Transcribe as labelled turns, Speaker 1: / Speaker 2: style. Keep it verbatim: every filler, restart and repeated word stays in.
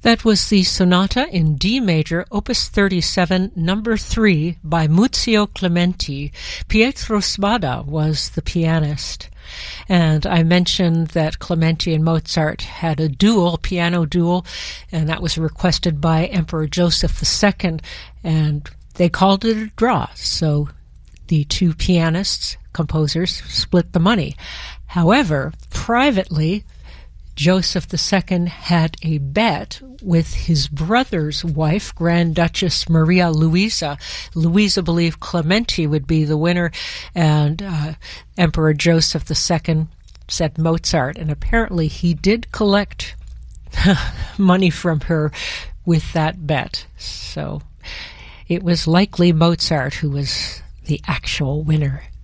Speaker 1: That was the Sonata in D major, Opus thirty-seven, number three, by Muzio Clementi. Pietro Spada was the pianist. And I mentioned that Clementi and Mozart had a duel, piano duel, and that was requested by Emperor Joseph the Second, and they called it a draw. So the two pianists, composers, split the money. However, privately, Joseph the Second had a bet with his brother's wife, Grand Duchess Maria Louisa. Louisa believed Clementi would be the winner, and uh, Emperor Joseph the Second said Mozart, and apparently he did collect money from her with that bet. So it was likely Mozart who was the actual winner.